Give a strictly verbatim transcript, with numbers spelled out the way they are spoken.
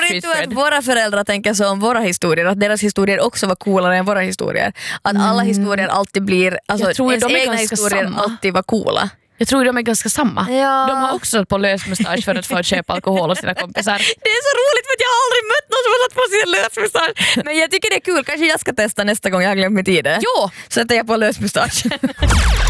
tror inte att våra föräldrar tänker så om våra historier, att deras historier också var coolare än våra historier. Att mm. alla historier alltid blir, alltså jag tror ens de är egna historier samma. alltid var coola. Jag tror de är ganska samma. Ja. De har också satt på lösmustasch för att få köpa alkohol och sina kompisar. Det är så roligt för att jag har aldrig mött någon som har satt på sin lösmustasch. Men jag tycker det är kul, kanske jag ska testa nästa gång jag har glömt mitt i det. Jo! Sätter jag på lösmustasch.